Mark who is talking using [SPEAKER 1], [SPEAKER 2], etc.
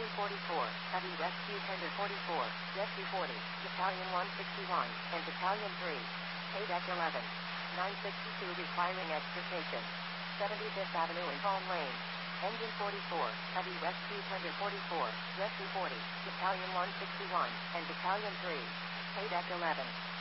[SPEAKER 1] Engine 44, Heavy Rescue Tender 44, Rescue 40, Battalion 161, and Battalion 3. Paydeck 11. 962 requiring extrication. 75th Avenue in Palm Lane. Engine 44, Heavy Rescue Tender 44, Rescue 40, Battalion 161, and Battalion 3. Paydeck 11.